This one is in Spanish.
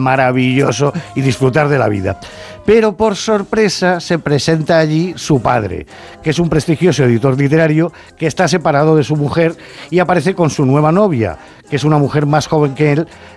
maravilloso y disfrutar de la vida. Pero por sorpresa se presenta allí su padre, que es un prestigioso editor literario que está separado de su mujer y aparece con su nueva novia, que es una mujer más joven que él,